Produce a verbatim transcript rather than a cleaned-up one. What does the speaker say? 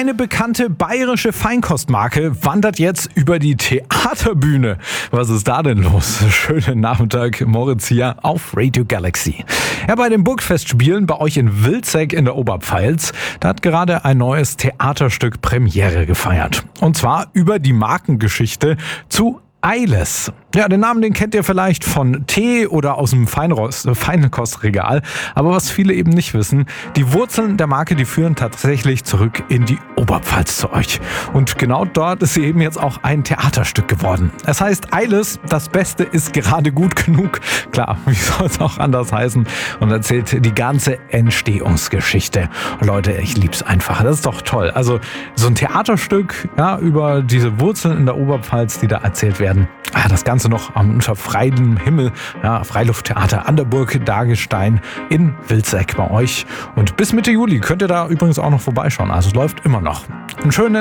Eine bekannte bayerische Feinkostmarke wandert jetzt über die Theaterbühne. Was ist da denn los? Schönen Nachmittag, Moritz hier auf Radio Galaxy. Ja, bei den Burgfestspielen bei euch in Wilzeck in der Oberpfalz, da hat gerade ein neues Theaterstück Premiere gefeiert. Und zwar über die Markengeschichte zu Eiles. Ja, den Namen, den kennt ihr vielleicht von Tee oder aus dem Feinrost, Feinkostregal. Aber was viele eben nicht wissen, die Wurzeln der Marke, die führen tatsächlich zurück in die Oberpfalz zu euch. Und genau dort ist sie eben jetzt auch ein Theaterstück geworden. Es heißt Eiles, das Beste ist gerade gut genug. Klar, wie soll es auch anders heißen? Und erzählt die ganze Entstehungsgeschichte. Und Leute, ich lieb's einfach. Das ist doch toll. Also so ein Theaterstück, ja, über diese Wurzeln in der Oberpfalz, die da erzählt werden. Ah, das Ganze noch unter freiem Himmel, ja, Freilufttheater an der Burg Dagestein in Wilzeck bei euch. Und bis Mitte Juli könnt ihr da übrigens auch noch vorbeischauen. Also es läuft immer noch. Einen schönen